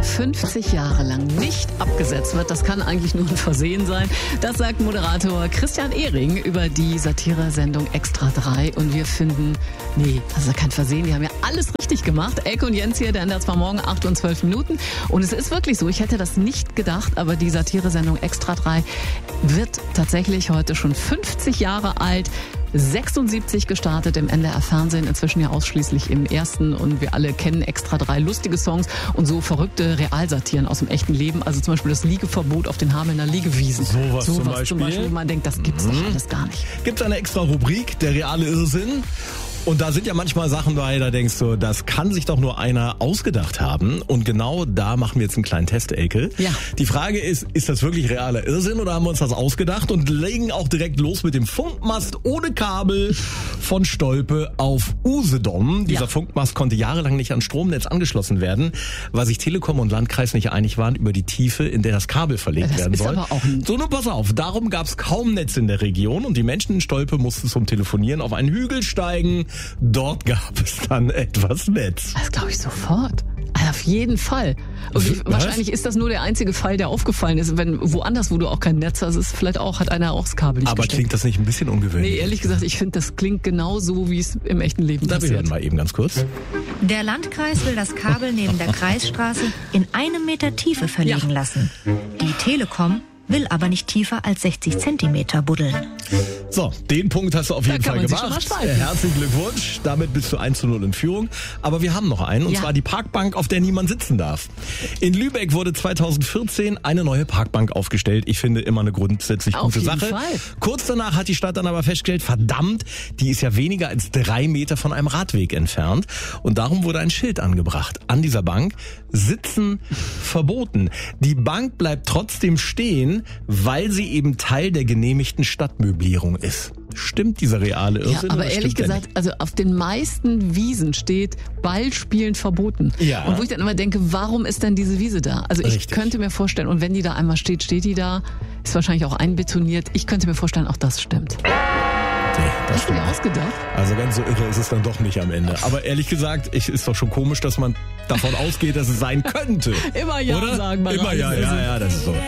50 Jahre lang nicht abgesetzt wird, das kann eigentlich nur ein Versehen sein. Das sagt Moderator Christian Ehring über die Satire-Sendung Extra 3. Und wir finden, nee, das ist kein Versehen, die haben ja alles richtig gemacht. Elke und Jens hier, der ändert zwar morgen 8 und 12 Minuten. Und es ist wirklich so, ich hätte das nicht gedacht, aber die Satire-Sendung Extra 3 wird tatsächlich heute schon 50 Jahre alt. 76 gestartet im NDR-Fernsehen, inzwischen ja ausschließlich im ersten, und wir alle kennen Extra 3 lustige Songs und so verrückte Realsatiren aus dem echten Leben, also zum Beispiel das Liegeverbot auf den Hamelner Liegewiesen. Sowas zum Beispiel, wo man denkt, das gibt's doch alles gar nicht. Gibt's eine extra Rubrik, der reale Irrsinn? Und da sind ja manchmal Sachen bei, da denkst du, das kann sich doch nur einer ausgedacht haben. Und genau da machen wir jetzt einen kleinen Test, Elke. Ja. Die Frage ist das wirklich realer Irrsinn oder haben wir uns das ausgedacht? Und legen auch direkt los mit dem Funkmast ohne Kabel von Stolpe auf Usedom. Dieser Funkmast konnte jahrelang nicht ans Stromnetz angeschlossen werden, weil sich Telekom und Landkreis nicht einig waren über die Tiefe, in der das Kabel verlegt werden soll. Aber auch so, nun pass auf, darum gab es kaum Netz in der Region und die Menschen in Stolpe mussten zum Telefonieren auf einen Hügel steigen. Dort gab es dann etwas Netz. Das glaube ich sofort. Auf jeden Fall. Und wahrscheinlich ist das nur der einzige Fall, der aufgefallen ist. Wenn woanders, wo du auch kein Netz hast, ist vielleicht auch, hat einer auch das Kabel nicht Aber gesteckt. Klingt das nicht ein bisschen ungewöhnlich? Nee, ehrlich gesagt, ich finde, das klingt genau so, wie es im echten Leben passiert. Wir hören mal eben ganz kurz. Der Landkreis will das Kabel neben der Kreisstraße in 1 Meter Tiefe verlegen lassen. Die Telekom will aber nicht tiefer als 60 Zentimeter buddeln. So, den Punkt hast du auf jeden Fall gemacht. Herzlichen Glückwunsch. Damit bist du 1:0 in Führung. Aber wir haben noch einen, und zwar die Parkbank, auf der niemand sitzen darf. In Lübeck wurde 2014 eine neue Parkbank aufgestellt. Ich finde immer eine grundsätzlich gute Sache. Fall. Kurz danach hat die Stadt dann aber festgestellt, verdammt, die ist ja weniger als 3 Meter von einem Radweg entfernt. Und darum wurde ein Schild angebracht. An dieser Bank: Sitzen verboten. Die Bank bleibt trotzdem stehen, weil sie eben Teil der genehmigten Stadtmöblierung ist. Stimmt dieser reale Irrsinn? Ja, aber ehrlich gesagt, also auf den meisten Wiesen steht Ballspielen verboten. Ja. Und wo ich dann immer denke, warum ist denn diese Wiese da? Also ich könnte mir vorstellen, und wenn die da einmal steht, steht die da, ist wahrscheinlich auch einbetoniert. Ich könnte mir vorstellen, auch das stimmt. Das hast du dir ausgedacht? Also ganz so irre ist es dann doch nicht am Ende. Aber ehrlich gesagt, ist doch schon komisch, dass man davon ausgeht, dass es sein könnte. Immer ja oder? sagen. Immer ja, das ist so.